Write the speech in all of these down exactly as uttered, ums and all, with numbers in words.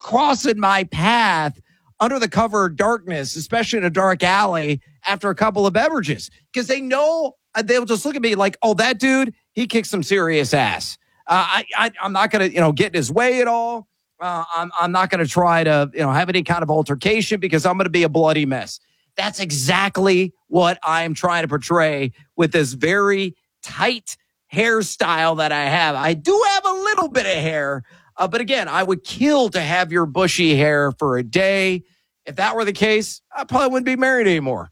crossing my path under the cover of darkness, especially in a dark alley after a couple of beverages, because they know they'll just look at me like, oh, that dude, he kicks some serious ass. Uh, I, I, I'm not going to, you know, get in his way at all. Uh, I'm, I'm not going to try to, you know, have any kind of altercation because I'm going to be a bloody mess. That's exactly what I'm trying to portray with this very tight hairstyle that I have. I do have a little bit of hair, uh, but again, I would kill to have your bushy hair for a day. If that were the case, I probably wouldn't be married anymore.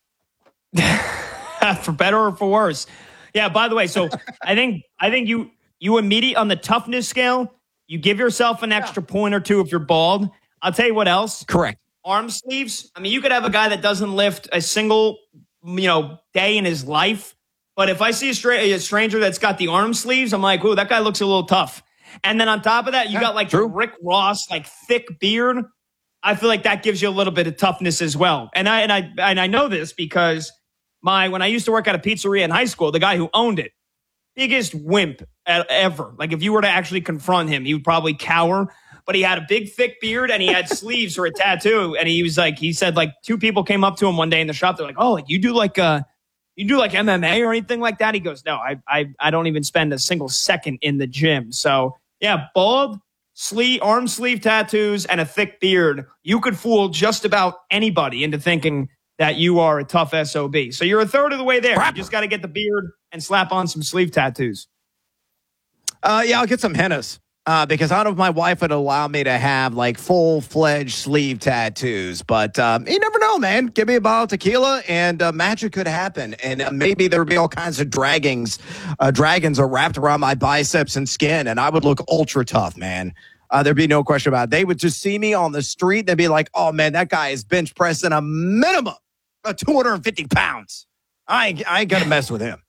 For better or for worse. Yeah, by the way, so I think I think you you immediately on the toughness scale, you give yourself an extra yeah. point or two if you're bald. I'll tell you what else. Correct. Arm sleeves. I mean, you could have a guy that doesn't lift a single, you know, day in his life. But if I see a, stra- a stranger that's got the arm sleeves, I'm like, ooh, that guy looks a little tough. And then on top of that, you yeah, got like true. Rick Ross, like thick beard. I feel like that gives you a little bit of toughness as well. And I and I and I know this because my when I used to work at a pizzeria in high school, the guy who owned it, biggest wimp ever. Like if you were to actually confront him, he would probably cower. But he had a big, thick beard, and he had sleeves or a tattoo. And he was like, he said, like, two people came up to him one day in the shop. They're like, "Oh, you do like uh, you do like M M A or anything like that?" He goes, "No, I, I, I don't even spend a single second in the gym." So yeah, bald, sleeve, arm sleeve tattoos, and a thick beard. You could fool just about anybody into thinking that you are a tough S O B. So you're a third of the way there. You just got to get the beard and slap on some sleeve tattoos. Uh, yeah, I'll get some hennas. Uh, because I don't know if my wife would allow me to have like full-fledged sleeve tattoos. But um, you never know, man. Give me a bottle of tequila and uh, magic could happen. And uh, maybe there would be all kinds of dragons. Uh, dragons are wrapped around my biceps and skin, and I would look ultra tough, man. Uh, there'd be no question about it. They would just see me on the street. They'd be like, oh, man, that guy is bench pressing a minimum of two hundred fifty pounds. I ain't, I ain't going to mess with him.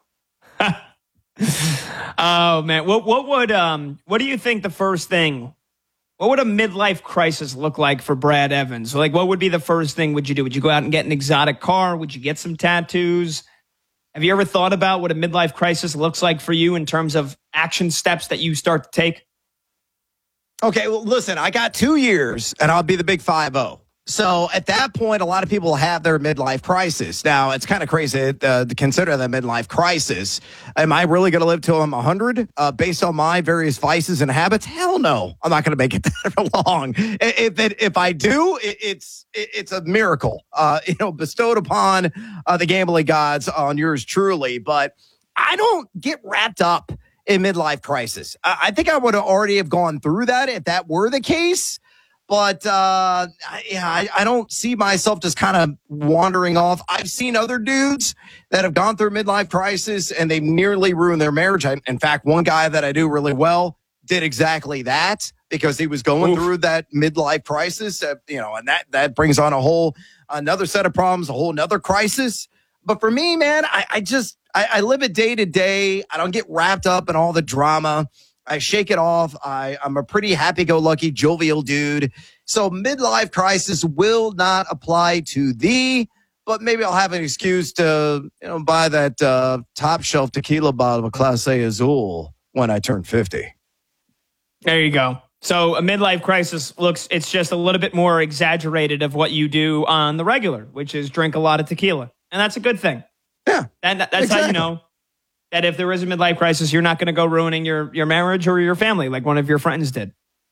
Oh man, what what would um what do you think the first thing? What would a midlife crisis look like for Brad Evans? Like, what would be the first thing would you do? Would you go out and get an exotic car? Would you get some tattoos? Have you ever thought about what a midlife crisis looks like for you in terms of action steps that you start to take? Okay, well, listen, I got two years, and I'll be the big five oh. So at that point, a lot of people have their midlife crisis. Now, it's kind of crazy uh, to consider the midlife crisis. Am I really going to live till I'm one hundred uh, based on my various vices and habits? Hell no. I'm not going to make it that long. If it, if I do, it, it's it, it's a miracle, uh, you know, bestowed upon uh, the gambling gods on yours truly. But I don't get wrapped up in midlife crisis. I, I think I would have already have gone through that if that were the case. But, uh, yeah, I, I don't see myself just kind of wandering off. I've seen other dudes that have gone through midlife crisis and they've nearly ruined their marriage. I, in fact, one guy that I do really well did exactly that because he was going Oof. through that midlife crisis, uh, you know, and that, that brings on a whole another set of problems, a whole another crisis. But for me, man, I, I just I, I live it day to day. I don't get wrapped up in all the drama. I shake it off. I, I'm a pretty happy-go-lucky, jovial dude. So midlife crisis will not apply to thee, but maybe I'll have an excuse to, you know, buy that uh, top-shelf tequila bottle of Class A Azul when I turn fifty. There you go. So a midlife crisis looks, it's just a little bit more exaggerated of what you do on the regular, which is drink a lot of tequila. And that's a good thing. Yeah. And that, that's exactly. how you know that if there is a midlife crisis, you're not going to go ruining your, your marriage or your family like one of your friends did.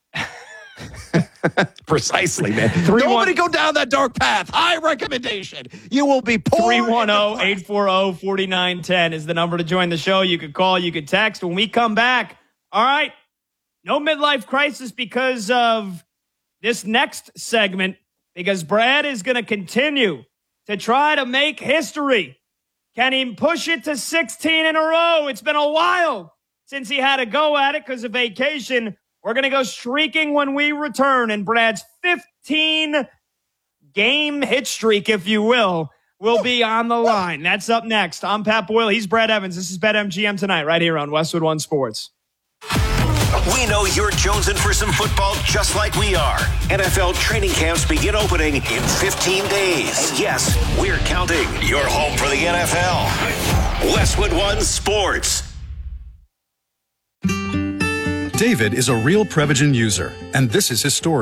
Precisely, man. Nobody go down that dark path. High recommendation. You will be poor. three one zero, eight four zero, four nine one zero is the number to join the show. You could call, you could text. When we come back, all right, no midlife crisis because of this next segment, because Brad is going to continue to try to make history. Can he push it to sixteen in a row? It's been a while since he had a go at it because of vacation. We're going to go streaking when we return, and Brad's fifteen-game hit streak, if you will, will be on the line. That's up next. I'm Pat Boyle. He's Brad Evans. This is BetMGM Tonight right here on Westwood One Sports. We know you're jonesing for some football just like we are. N F L training camps begin opening in fifteen days. And yes, we're counting. Your home for the N F L. Westwood One Sports. David is a real Prevagen user, and this is his story.